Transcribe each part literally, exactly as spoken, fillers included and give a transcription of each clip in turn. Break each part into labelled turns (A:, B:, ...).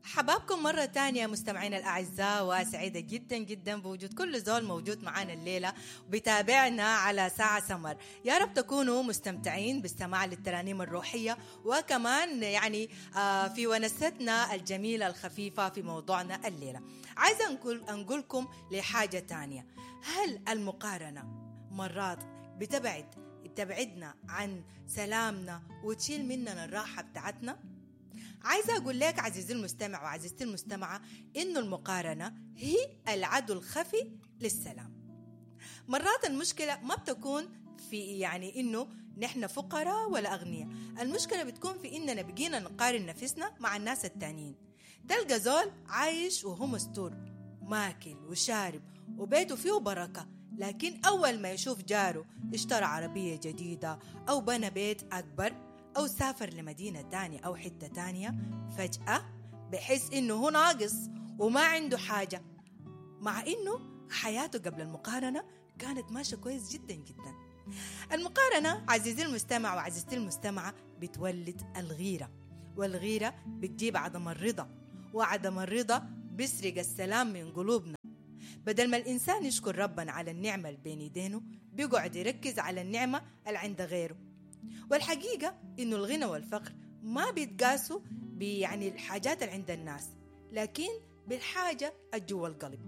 A: حبابكم مرة تانية مستمعينا الأعزاء، وسعيدة جدا جدا بوجود كل زول موجود معانا الليلة وبيتابعنا على ساعة سمر. يا رب تكونوا مستمتعين باستماع للترانيم الروحية، وكمان يعني آه في ونستنا الجميلة الخفيفة في موضوعنا الليلة. عايزة نقول أنقولكم لحاجة تانية. هل المقارنة مرات بتبعد بتبعدنا عن سلامنا وتشيل مننا الراحة بتاعتنا؟ عايزة أقول لك عزيزي المستمع وعزيزتي المستمعة إنه المقارنة هي العدو الخفي للسلام. مرات المشكلة ما بتكون في يعني إنه نحن فقراء ولا أغنياء، المشكلة بتكون في إننا بقينا نقارن نفسنا مع الناس التانيين. تلقى زول عايش وهو مستور، ماكل وشارب وبيته فيه بركة، لكن أول ما يشوف جاره اشترى عربية جديدة أو بنى بيت أكبر أو سافر لمدينة تانية أو حتة تانية، فجأة بحس إنه هو ناقص وما عنده حاجة، مع إنه حياته قبل المقارنة كانت ماشية كويس جدا جدا. المقارنة عزيزي المستمع وعزيزتي المستمعة بتولد الغيرة، والغيرة بتجيب عدم الرضا، وعدم الرضا بيسرق السلام من قلوبنا. بدل ما الإنسان يشكر ربنا على النعمة اللي بين يدينه، بيقعد يركز على النعمة اللي عند غيره. والحقيقة إنه الغنى والفقر ما بيتقاسوا يعني الحاجات اللي عند الناس، لكن بالحاجة الجوا القلب.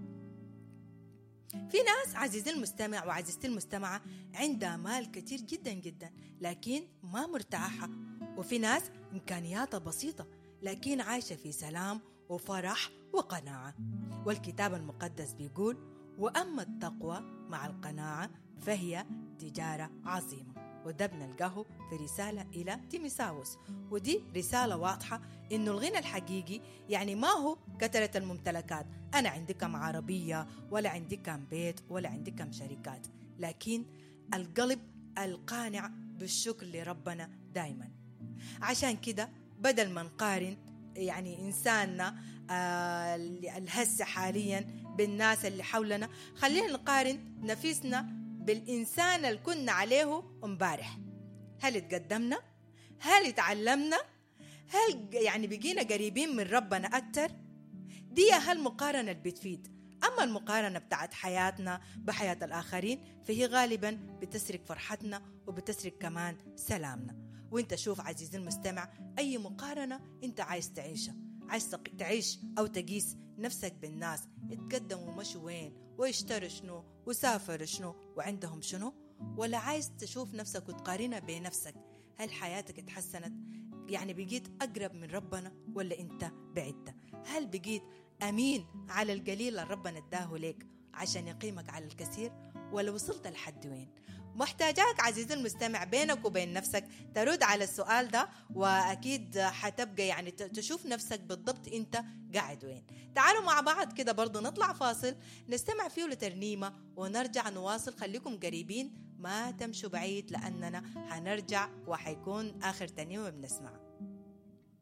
A: في ناس عزيزي المستمع وعزيزتي المستمعة عندها مال كتير جدا جدا لكن ما مرتاحة، وفي ناس إمكانياتها بسيطة لكن عايشة في سلام وفرح وقناعة. والكتاب المقدس بيقول: وأما التقوى مع القناعة فهي تجارة عظيمة. وده بنلقاه في رسالة إلى تيموثاوس، ودي رسالة واضحة إنه الغنى الحقيقي يعني ما هو كثرة الممتلكات، أنا عندي كم عربية ولا عندي كم بيت ولا عندي كم شركات، لكن القلب القانع بالشكر لربنا دايما. عشان كده بدل ما نقارن يعني إنساننا آه الهسة حاليا بالناس اللي حولنا، خلينا نقارن نفسنا بالإنسان اللي كنا عليه امبارح. هل اتقدمنا؟ هل اتعلمنا؟ هل يعني بقينا قريبين من ربنا أكتر؟ دي هالمقارنة اللي بتفيد. أما المقارنة بتاعت حياتنا بحياة الآخرين فهي غالبا بتسرق فرحتنا وبتسرق كمان سلامنا. وانت شوف عزيزي المستمع، أي مقارنة انت عايز تعيشها، عايز تعيش أو تقيس نفسك بالناس يتقدموا مشوا وين ويشتروا شنو وسافروا شنو وعندهم شنو، ولا عايز تشوف نفسك وتقارنها بنفسك؟ هل حياتك اتحسنت؟ يعني بقيت أقرب من ربنا ولا انت بعدت؟ هل بقيت أمين على القليل اللي ربنا اداه لك عشان يقيمك على الكثير، ولا وصلت لحد وين؟ محتاجاك عزيزي المستمع بينك وبين نفسك ترد على السؤال ده، وأكيد حتبقى يعني تشوف نفسك بالضبط أنت قاعد وين. تعالوا مع بعض كده برضو نطلع فاصل نستمع فيه لترنيمة ونرجع نواصل. خليكم قريبين، ما تمشوا بعيد، لأننا هنرجع وحيكون آخر ترنيمة بنسمع.